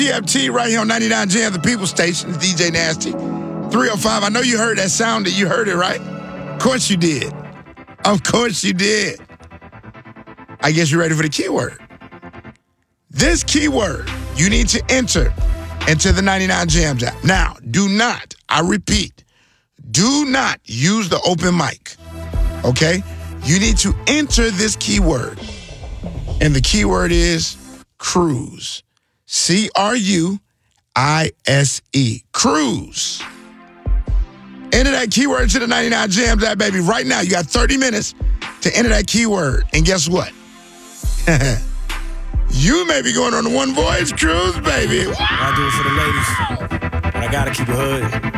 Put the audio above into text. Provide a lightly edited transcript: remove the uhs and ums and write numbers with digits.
PFT right here on 99 Jam, the People Station, DJ Nasty. 305. I know you heard that sound. You heard it, right? Of course you did. Of course you did. I guess you're ready for the keyword. This keyword you need to enter into the 99 Jams app. Now, do not, I repeat, do not use the open mic. Okay? You need to enter this keyword. And the keyword is cruise. C-R-U-I-S-E. Cruise. Enter that keyword to the 99 Jams app, baby. Right now, you got 30 minutes to enter that keyword. And guess what? You may be going on the One Voice cruise, baby. I do it for the ladies, but I gotta keep it hood.